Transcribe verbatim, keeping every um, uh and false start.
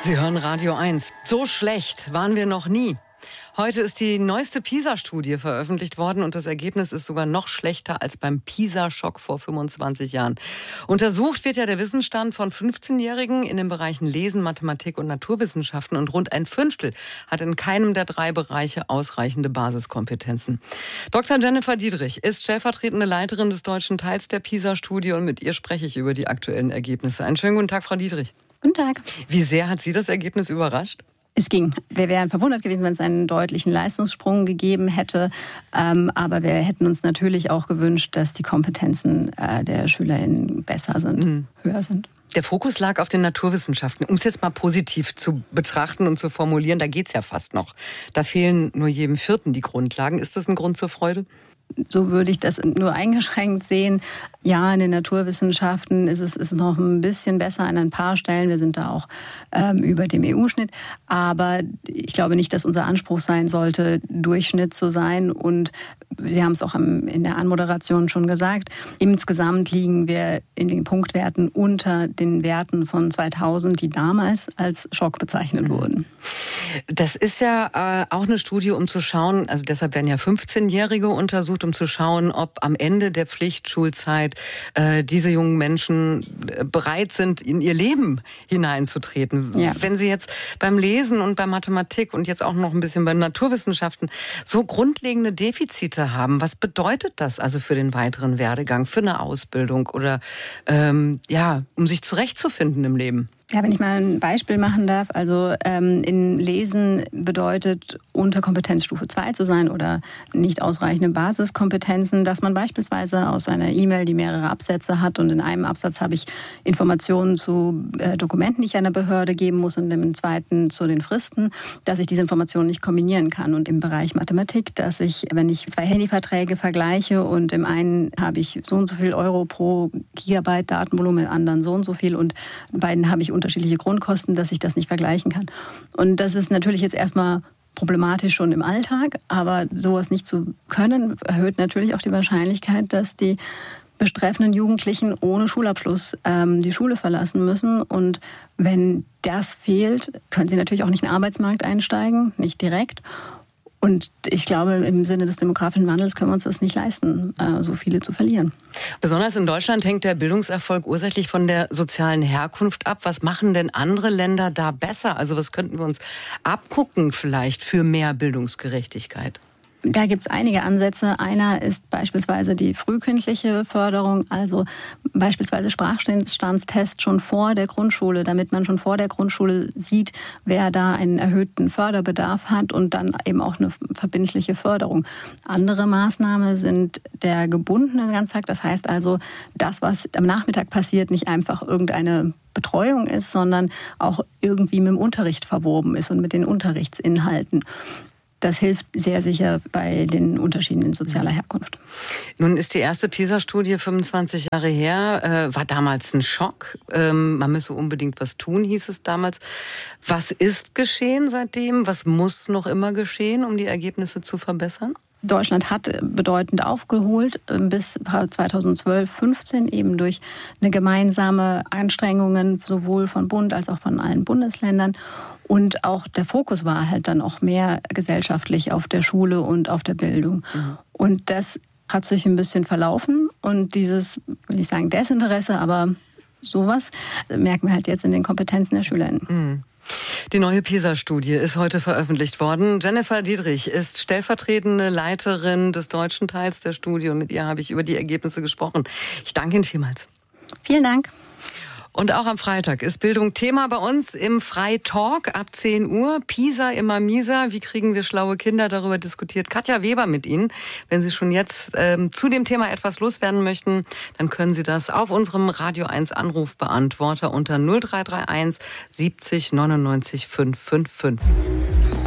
Sie hören Radio eins. So schlecht waren wir noch nie. Heute ist die neueste PISA-Studie veröffentlicht worden und das Ergebnis ist sogar noch schlechter als beim PISA-Schock vor fünfundzwanzig Jahren. Untersucht wird ja der Wissensstand von fünfzehnjährigen in den Bereichen Lesen, Mathematik und Naturwissenschaften und rund ein Fünftel hat in keinem der drei Bereiche ausreichende Basiskompetenzen. Doktor Jennifer Dietrich ist stellvertretende Leiterin des deutschen Teils der PISA-Studie und mit ihr spreche ich über die aktuellen Ergebnisse. Einen schönen guten Tag, Frau Dietrich. Guten Tag. Wie sehr hat Sie das Ergebnis überrascht? Es ging. Wir wären verwundert gewesen, wenn es einen deutlichen Leistungssprung gegeben hätte. Ähm, aber wir hätten uns natürlich auch gewünscht, dass die Kompetenzen äh, der SchülerInnen besser sind, mhm. höher sind. Der Fokus lag auf den Naturwissenschaften. Um es jetzt mal positiv zu betrachten und zu formulieren, da geht's ja fast noch. Da fehlen nur jedem Vierten die Grundlagen. Ist das ein Grund zur Freude? So würde ich das nur eingeschränkt sehen. Ja, in den Naturwissenschaften ist es ist noch ein bisschen besser an ein paar Stellen. Wir sind da auch ähm, über dem E U-Schnitt. Aber ich glaube nicht, dass unser Anspruch sein sollte, Durchschnitt zu sein. Und Sie haben es auch in der Anmoderation schon gesagt, insgesamt liegen wir in den Punktwerten unter den Werten von zweitausend, die damals als Schock bezeichnet wurden. Das ist ja äh, auch eine Studie, um zu schauen, also deshalb werden ja fünfzehnjährige untersucht, um zu schauen, ob am Ende der Pflichtschulzeit äh, diese jungen Menschen bereit sind, in ihr Leben hineinzutreten. Ja. Wenn Sie jetzt beim Lesen und bei Mathematik und jetzt auch noch ein bisschen bei Naturwissenschaften so grundlegende Defizite haben, was bedeutet das also für den weiteren Werdegang, für eine Ausbildung oder ähm, ja, um sich zurechtzufinden im Leben? Ja, wenn ich mal ein Beispiel machen darf, also ähm, in Lesen bedeutet unter Kompetenzstufe zwei zu sein oder nicht ausreichende Basiskompetenzen, dass man beispielsweise aus einer E-Mail, die mehrere Absätze hat und in einem Absatz habe ich Informationen zu äh, Dokumenten, die ich einer Behörde geben muss und im zweiten zu den Fristen, dass ich diese Informationen nicht kombinieren kann. Und im Bereich Mathematik, dass ich, wenn ich zwei Handyverträge vergleiche und im einen habe ich so und so viel Euro pro Gigabyte Datenvolumen, im anderen so und so viel und in beiden habe ich unterschiedliche Grundkosten, dass ich das nicht vergleichen kann. Und das ist natürlich jetzt erstmal problematisch schon im Alltag, aber sowas nicht zu können, erhöht natürlich auch die Wahrscheinlichkeit, dass die betreffenden Jugendlichen ohne Schulabschluss ähm, die Schule verlassen müssen. Und wenn das fehlt, können sie natürlich auch nicht in den Arbeitsmarkt einsteigen, nicht direkt. Und ich glaube, im Sinne des demografischen Wandels können wir uns das nicht leisten, so viele zu verlieren. Besonders in Deutschland hängt der Bildungserfolg ursächlich von der sozialen Herkunft ab. Was machen denn andere Länder da besser? Also was könnten wir uns abgucken vielleicht für mehr Bildungsgerechtigkeit? Da gibt es einige Ansätze. Einer ist beispielsweise die frühkindliche Förderung, also beispielsweise Sprachstandstest schon vor der Grundschule, damit man schon vor der Grundschule sieht, wer da einen erhöhten Förderbedarf hat und dann eben auch eine verbindliche Förderung. Andere Maßnahmen sind der gebundene Ganztag, das heißt also, das, was am Nachmittag passiert, nicht einfach irgendeine Betreuung ist, sondern auch irgendwie mit dem Unterricht verwoben ist und mit den Unterrichtsinhalten. Das hilft sehr sicher bei den Unterschieden in sozialer Herkunft. Nun ist die erste PISA-Studie fünfundzwanzig Jahre her, äh, war damals ein Schock. Ähm, man müsse unbedingt was tun, hieß es damals. Was ist geschehen seitdem? Was muss noch immer geschehen, um die Ergebnisse zu verbessern? Deutschland hat bedeutend aufgeholt bis zweitausendzwölf, fünfzehn eben durch eine gemeinsame Anstrengungen sowohl von Bund als auch von allen Bundesländern. Und auch der Fokus war halt dann auch mehr gesellschaftlich auf der Schule und auf der Bildung. Mhm. Und das hat sich ein bisschen verlaufen. Und dieses, will ich sagen, Desinteresse, aber sowas merken wir halt jetzt in den Kompetenzen der SchülerInnen. Mhm. Die neue PISA-Studie ist heute veröffentlicht worden. Jennifer Dietrich ist stellvertretende Leiterin des deutschen Teils der Studie und mit ihr habe ich über die Ergebnisse gesprochen. Ich danke Ihnen vielmals. Vielen Dank. Und auch am Freitag ist Bildung Thema bei uns im Freitalk ab zehn Uhr. PISA immer mieser. Wie kriegen wir schlaue Kinder? Darüber diskutiert Katja Weber mit Ihnen. Wenn Sie schon jetzt ähm, zu dem Thema etwas loswerden möchten, dann können Sie das auf unserem Radio eins Anrufbeantworter unter null drei drei eins siebzig neunundneunzig fünfhundertfünfundfünfzig.